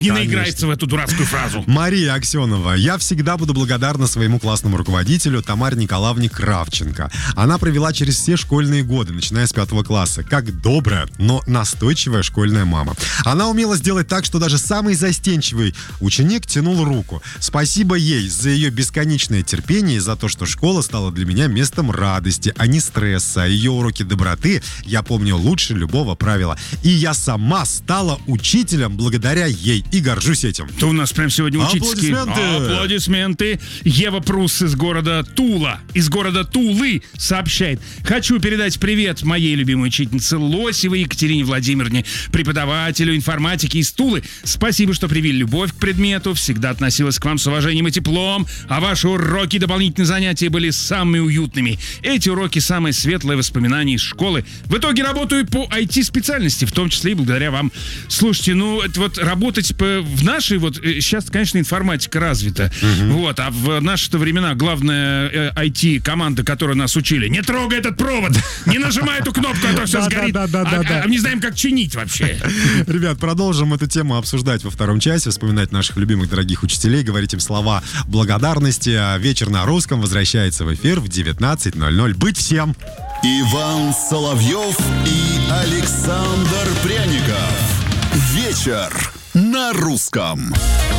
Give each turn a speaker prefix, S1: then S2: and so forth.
S1: не наиграется в эту дурацкую фразу.
S2: Мария Аксенова. Я всегда буду благодарна своему классному руководителю Тамаре Николаевне Кравченко. Она провела через все школьные годы, начиная с 5 класса, как добрая, но настойчивая школьная мама. Она умела сделать так, что даже самый застенчивый ученик тянул руку. Спасибо ей за ее бесконечное терпение и за то, что школа стала для меня местом радости, а не стресса. Ее уроки доброты я помню лучше любого правила. И я сама стала учителем благодаря ей. И горжусь этим.
S1: То у нас прям сегодня учительские аплодисменты. Ева Прус из города Тулы сообщает: хочу передать привет моей любимой учительнице Лосевой Екатерине Владимировне, преподавателю информатики из Тулы. Спасибо, что привили любовь к предмету, всегда относилась к вам с уважением и теплом, а ваши уроки и дополнительные занятия были самыми уютными. Эти уроки — самые светлые воспоминания из школы. В итоге работаю по IT-специальности, в том числе и благодаря вам. Слушайте, это вот работать в нашей сейчас, конечно, информатика развита. А в наши-то времена главная IT-команда, которая нас учили: не трогай этот провод, не нажимай эту кнопку, а то все сгорит. А не знаем, как чинить вообще.
S2: Ребят, продолжим эту тему обсуждать во втором часе, вспоминать наших любимых дорогих учителей, говорить им слова благодарности. А вечер на русском возвращается в эфир в 19:00. Быть всем!
S3: Иван Соловьев и Александр Пряников. Вечер на русском.